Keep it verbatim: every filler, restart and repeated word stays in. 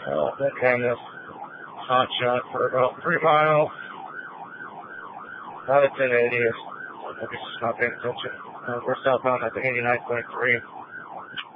Uh, that kind of hot shot for about three miles. Not at ten eighty. I guess just not paying attention. Uh, we're southbound at the eighty-nine point three.